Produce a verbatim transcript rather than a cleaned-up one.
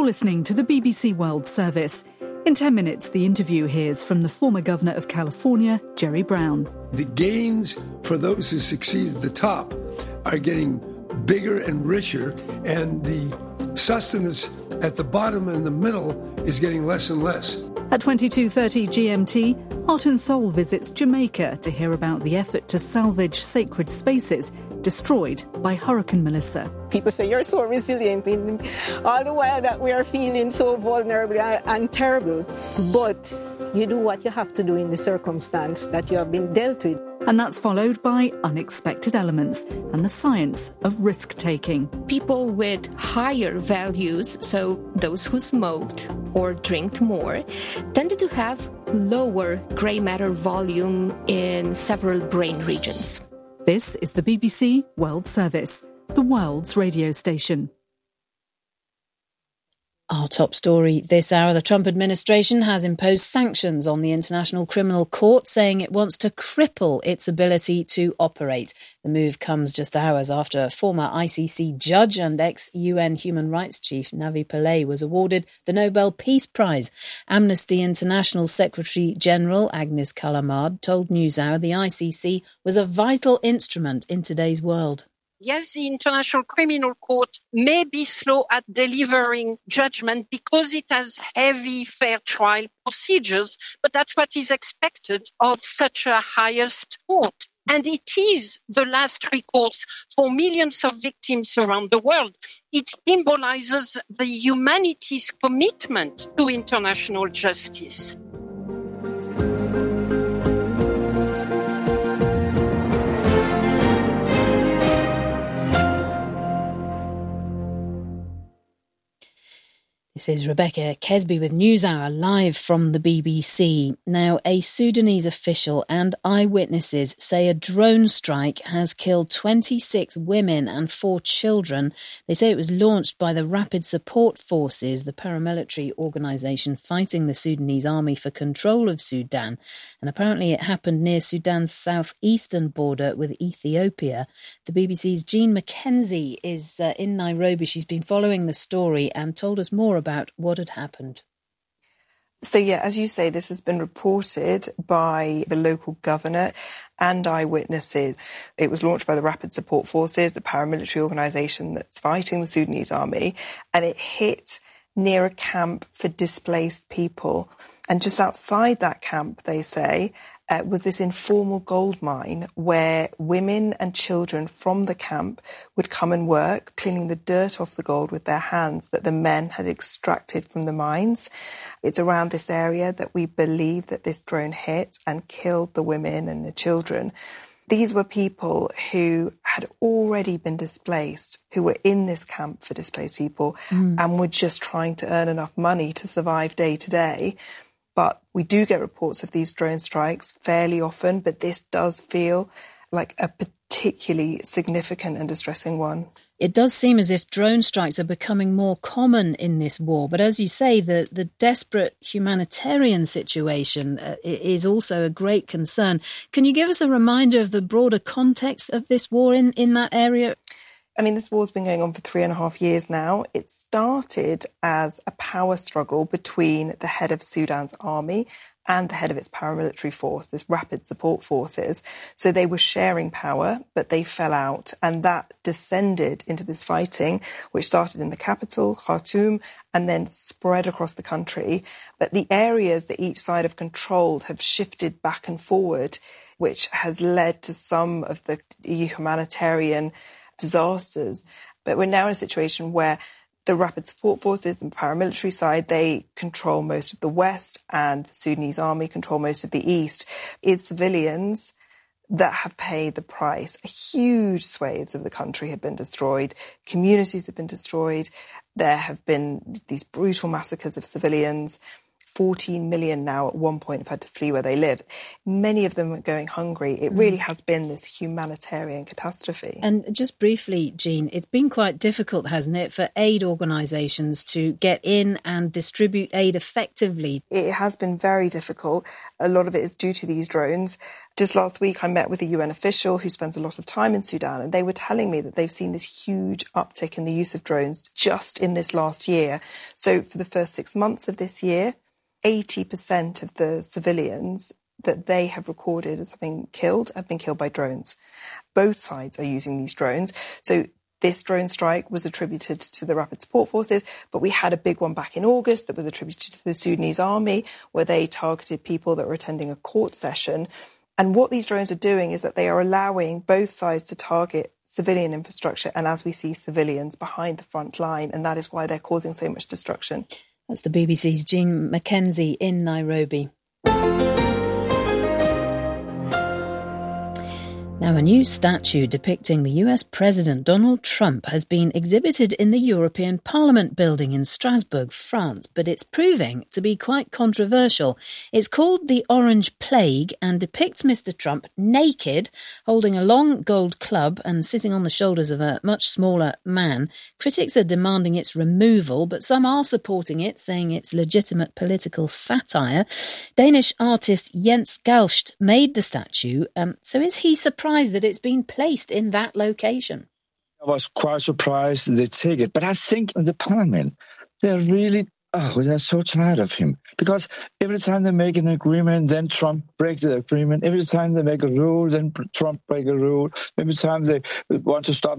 You're listening to the B B C World Service. In ten minutes, the interview hears from the former Governor of California, Jerry Brown. The gains for those who succeed at the top are getting bigger and richer, and the sustenance at the bottom and the middle is getting less and less. At twenty-two thirty G M T, Heart and Soul visits Jamaica to hear about the effort to salvage sacred spaces destroyed by Hurricane Melissa. People say you're so resilient, in all the while that we are feeling so vulnerable and terrible. But you do what you have to do in the circumstance that you have been dealt with. And that's followed by unexpected elements and the science of risk-taking. People with higher values, so those who smoked or drank more, tended to have lower grey matter volume in several brain regions. This is the B B C World Service, the world's radio station. Our top story this hour, the Trump administration has imposed sanctions on the International Criminal Court, saying it wants to cripple its ability to operate. The move comes just hours after former I C C judge and ex-U N human rights chief Navi Pillay was awarded the Nobel Peace Prize. Amnesty International Secretary-General Agnes Callamard told NewsHour the I C C was a vital instrument in today's world. Yes, the International Criminal Court may be slow at delivering judgment because it has heavy fair trial procedures, but that's what is expected of such a highest court. And it is the last recourse for millions of victims around the world. It symbolizes the humanity's commitment to international justice. This is Rebecca Kesby with NewsHour, live from the B B C. Now, a Sudanese official and eyewitnesses say a drone strike has killed twenty-six women and four children. They say it was launched by the Rapid Support Forces, the paramilitary organisation fighting the Sudanese army for control of Sudan. And apparently it happened near Sudan's southeastern border with Ethiopia. The B B C's Jean McKenzie is uh, in Nairobi. She's been following the story and told us more about about what had happened. So, yeah, as you say, this has been reported by the local governor and eyewitnesses. It was launched by the Rapid Support Forces, the paramilitary organisation that's fighting the Sudanese army, and it hit near a camp for displaced people. And just outside that camp, they say, Uh, was this informal gold mine where women and children from the camp would come and work, cleaning the dirt off the gold with their hands that the men had extracted from the mines. It's around this area that we believe that this drone hit and killed the women and the children. These were people who had already been displaced, who were in this camp for displaced people mm. and were just trying to earn enough money to survive day to day. But we do get reports of these drone strikes fairly often, but this does feel like a particularly significant and distressing one. It does seem as if drone strikes are becoming more common in this war. But as you say, the, the desperate humanitarian situation uh, is also a great concern. Can you give us a reminder of the broader context of this war in, in that area? I mean, this war's been going on for three and a half years now. It started as a power struggle between the head of Sudan's army and the head of its paramilitary force, this Rapid Support Forces. So they were sharing power, but they fell out. And that descended into this fighting, which started in the capital, Khartoum, and then spread across the country. But the areas that each side have controlled have shifted back and forward, which has led to some of the humanitarian disasters. But we're now in a situation where the Rapid Support Forces and paramilitary side, they control most of the west, and the Sudanese army control most of the east. It's civilians that have paid the price. Huge swathes of the country have been destroyed. Communities have been destroyed. There have been these brutal massacres of civilians. fourteen million now at one point have had to flee where they live. Many of them are going hungry. It really has been this humanitarian catastrophe. And just briefly, Jean, it's been quite difficult, hasn't it, for aid organisations to get in and distribute aid effectively? It has been very difficult. A lot of it is due to these drones. Just last week, I met with a U N official who spends a lot of time in Sudan, and they were telling me that they've seen this huge uptick in the use of drones just in this last year. So for the first six months of this year, eighty percent of the civilians that they have recorded as having killed have been killed by drones. Both sides are using these drones. So this drone strike was attributed to the Rapid Support Forces, but we had a big one back in August that was attributed to the Sudanese army, where they targeted people that were attending a court session. And what these drones are doing is that they are allowing both sides to target civilian infrastructure, and as we see, civilians behind the front line, and that is why they're causing so much destruction. That's the B B C's Jean Mackenzie in Nairobi. Now, a new statue depicting the U S President Donald Trump has been exhibited in the European Parliament building in Strasbourg, France, but it's proving to be quite controversial. It's called the Orange Plague and depicts Mister Trump naked, holding a long gold club and sitting on the shoulders of a much smaller man. Critics are demanding its removal, but some are supporting it, saying it's legitimate political satire. Danish artist Jens Galscht made the statue, um, so is he surprised that it's been placed in that location? I was quite surprised they take it, but I think the parliament, they're really, oh, they're so tired of him. Because every time they make an agreement, then Trump breaks the agreement. Every time they make a rule, then Trump breaks a rule. Every time they want to stop